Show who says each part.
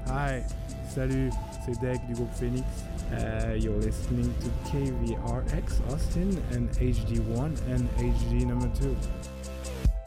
Speaker 1: Hi, salut, c'est Deg du groupe Phoenix. You're listening to KVRX Austin and HD1 and HD number 2.